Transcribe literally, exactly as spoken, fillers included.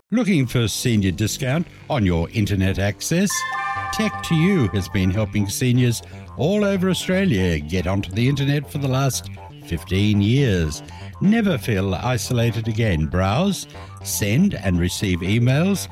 Looking for senior discount on your internet access? Tech to You has been helping seniors all over Australia get onto the internet for the last fifteen years. Never feel isolated again. Browse, send and receive emails